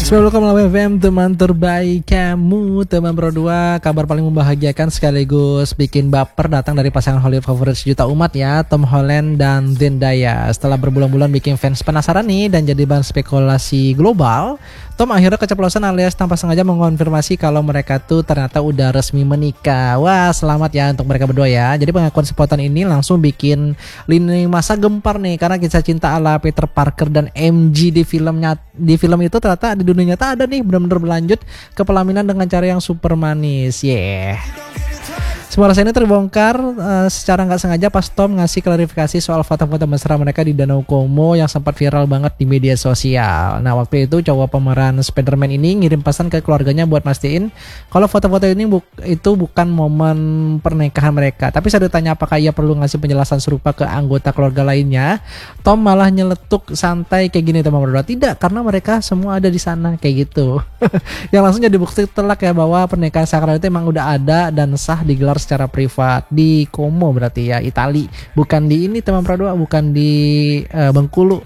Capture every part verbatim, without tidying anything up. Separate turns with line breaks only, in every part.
sembilan puluh koma delapan F M, teman terbaik kamu, teman berdua. Kabar paling membahagiakan sekaligus bikin baper datang dari pasangan Hollywood favorit sejuta umat ya, Tom Holland dan Zendaya. Setelah berbulan-bulan bikin fans penasaran nih dan jadi bahan spekulasi global, Tom akhirnya keceplosan alias tanpa sengaja mengonfirmasi kalau mereka tuh ternyata udah resmi menikah. Wah, selamat ya untuk mereka berdua ya. Jadi pengakuan spontan ini langsung bikin lini masa gempar nih, karena kisah cinta ala Peter Parker dan M J di filmnya di film itu ternyata di dunia nyata ada nih, benar-benar berlanjut ke pelaminan dengan cara yang super manis. Yeah. Semua rasa ini terbongkar uh, secara nggak sengaja pas Tom ngasih klarifikasi soal foto-foto mesra mereka di Danau Como yang sempat viral banget di media sosial. Nah, waktu itu cowok pemeran Spider-Man ini ngirim pesan ke keluarganya buat mastiin kalau foto-foto ini bu- itu bukan momen pernikahan mereka. Tapi saat ditanya apakah ia perlu ngasih penjelasan serupa ke anggota keluarga lainnya, Tom malah nyeletuk santai kayak gini, teman berdua. Tidak, karena mereka semua ada di sana kayak gitu. Yang langsung jadi bukti telak ya bahwa pernikahan sakral itu emang udah ada dan sah digelar secara privat di Como, berarti ya Itali, bukan di ini teman berdua, bukan di uh, Bengkulu.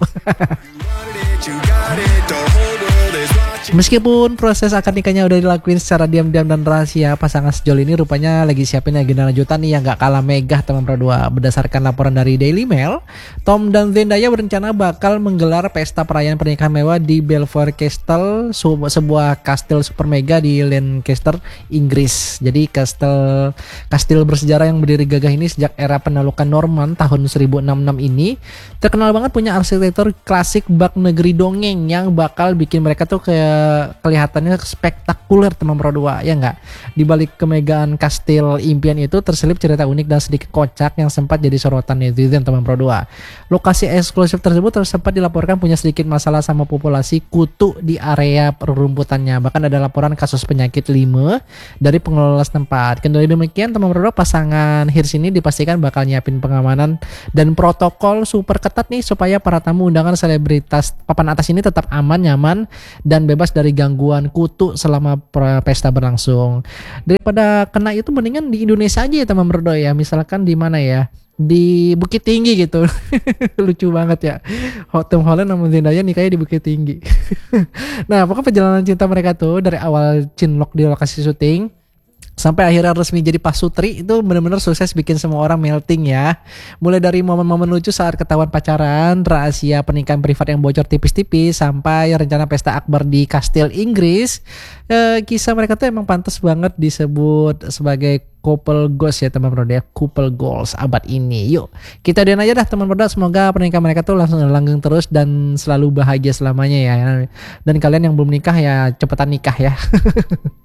Meskipun proses akad nikahnya udah dilakuin secara diam-diam dan rahasia, pasangan sejol ini rupanya lagi siapin agenda lanjutan nih yang gak kalah megah teman berdua. Berdasarkan laporan dari Daily Mail, Tom dan Zendaya berencana bakal menggelar pesta perayaan pernikahan mewah di Belvoir Castle, sebuah kastil super mega di Lancaster, Inggris. Jadi kastil kastil bersejarah yang berdiri gagah ini sejak era penaklukan Norman tahun seribu enam puluh enam ini terkenal banget punya arsitektur klasik bak negeri dongeng yang bakal bikin mereka tuh kayak kelihatannya spektakuler teman berdua, ya enggak? Di balik kemegahan kastil impian itu terselip cerita unik dan sedikit kocak yang sempat jadi sorotan netizen teman berdua. Lokasi eksklusif tersebut sempat dilaporkan punya sedikit masalah sama populasi kutu di area perumputannya. Bahkan ada laporan kasus penyakit lime dari pengelola setempat. Kendali demikian teman berdua, pasangan Hirsch ini dipastikan bakal nyiapin pengamanan dan protokol super ketat nih supaya para tamu undangan selebritas papan atas ini tetap aman, nyaman dan bebas dari gangguan kutu selama pesta berlangsung. Daripada kena itu mendingan di Indonesia aja ya teman berdua ya. Misalkan di mana ya? Di Bukit Tinggi gitu. Lucu banget ya. Tom Holland sama Zendaya nikahnya di Bukit Tinggi. Nah, pokoknya perjalanan cinta mereka tuh dari awal cinlok di lokasi syuting sampai akhirnya resmi jadi pasutri itu benar-benar sukses bikin semua orang melting ya. Mulai dari momen-momen lucu saat ketahuan pacaran, rahasia pernikahan privat yang bocor tipis-tipis, sampai rencana pesta akbar di kastil Inggris. E, kisah mereka tuh emang pantas banget disebut sebagai couple goals ya teman bro ya, couple goals abad ini. Yuk kita doain aja dah teman bro, semoga pernikahan mereka tuh langsung langgeng terus dan selalu bahagia selamanya ya. Dan kalian yang belum nikah ya cepetan nikah ya.